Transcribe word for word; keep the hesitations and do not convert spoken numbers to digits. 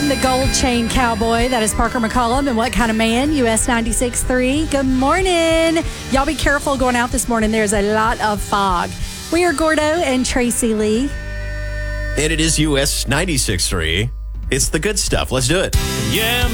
Morning, the Gold Chain Cowboy. That is Parker McCollum. And What Kind of Man? U S ninety-six point three. Good morning. Y'all be careful going out this morning. There's a lot of fog. We are Gordo and Tracy Lee. And it is U S ninety-six point three. It's the good stuff. Let's do it. Yeah,